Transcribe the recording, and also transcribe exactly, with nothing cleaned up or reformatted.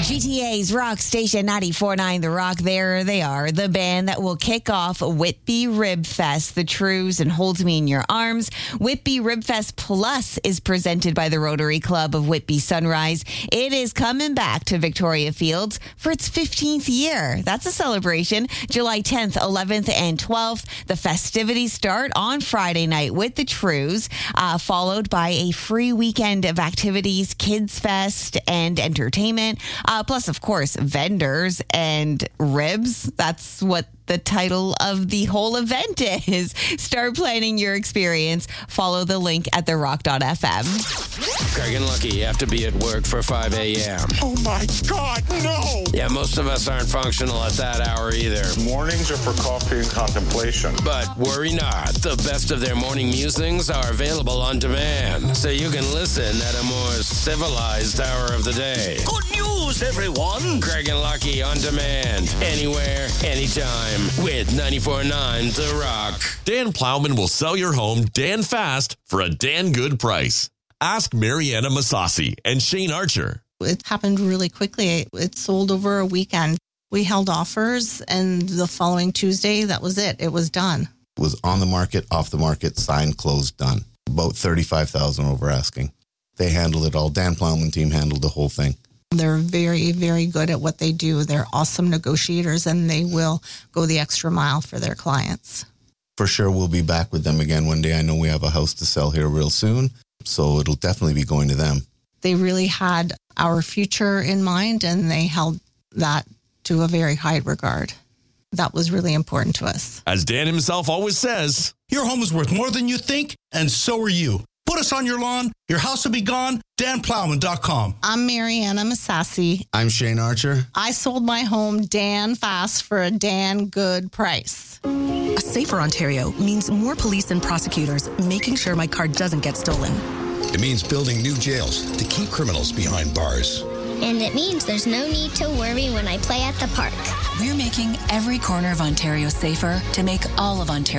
G T A's Rock Station ninety-four point nine The Rock. There they are, the band that will kick off Whitby Rib Fest, the Trues and Hold Me in Your Arms. Whitby Rib Fest Plus is presented by the Rotary Club of Whitby Sunrise. It is coming back to Victoria Fields for its fifteenth year. That's a celebration. July tenth, eleventh, and twelfth. The festivities start on Friday night with the Trues, uh, followed by a free weekend of activities, Kids Fest, and entertainment. Uh, plus, of course, vendors and ribs. That's what the title of the whole event is. Start planning your experience. Follow the link at the rock dot f m. Craig and Lucky have to be at work for five a.m. Oh, my God, no! Yeah, most of us aren't functional at that hour either. Mornings are for coffee and contemplation. But worry not. The best of their morning musings are available on demand, so you can listen at a more civilized hour of the day. Good news, everyone! Craig and Lucky on demand. Anywhere, anytime. With ninety-four point nine The Rock. Dan Plowman will sell your home Dan fast for a Dan good price. Ask Mariana Masasi and Shane Archer. It happened really quickly. It sold over a weekend. We held offers, and the following Tuesday, that was it. It was done. It was on the market, off the market, signed, closed, done. About thirty-five thousand dollars over asking. They handled it all. Dan Plowman team handled the whole thing. They're very, very good at what they do. They're awesome negotiators, and they will go the extra mile for their clients. For sure, we'll be back with them again one day. I know we have a house to sell here real soon, so it'll definitely be going to them. They really had our future in mind, and they held that to a very high regard. That was really important to us. As Dan himself always says, Your home is worth more than you think, and so are you. Put us on your lawn. Your house will be gone. Dan Plowman dot com. I'm Mariana Masasi. I'm Shane Archer. I sold my home Dan fast for a Dan good price. A safer Ontario means more police and prosecutors making sure my car doesn't get stolen. It means building new jails to keep criminals behind bars. And it means there's no need to worry when I play at the park. We're making every corner of Ontario safer to make all of Ontario